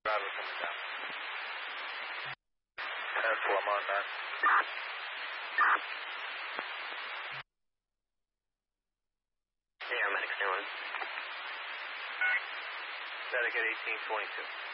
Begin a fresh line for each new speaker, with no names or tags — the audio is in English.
Bravo coming down. 10-4, I'm on that.
Hey, Aeromedic, stay on.
Static at 1822.